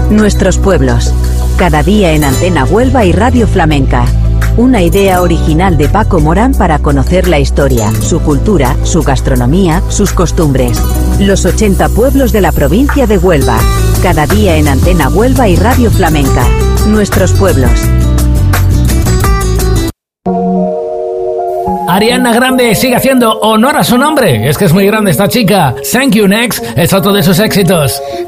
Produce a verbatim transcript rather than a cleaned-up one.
Nuestros pueblos. Cada día en Antena Huelva y Radio Flamenca. Una idea original de Paco Morán para conocer la historia, su cultura, su gastronomía, sus costumbres. Los ochenta pueblos de la provincia de Huelva. Cada día en Antena Huelva y Radio Flamenca. Nuestros pueblos. Ariana Grande sigue haciendo honor a su nombre. Es que es muy grande esta chica. Thank You Next es otro de sus éxitos.